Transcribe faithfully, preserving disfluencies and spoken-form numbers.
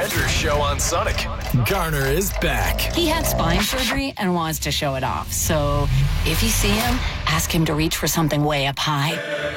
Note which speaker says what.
Speaker 1: Andrews Show on Sonic. Garner is back.
Speaker 2: He had spine surgery and wants to show it off. So if you see him, ask him to reach for something way up high.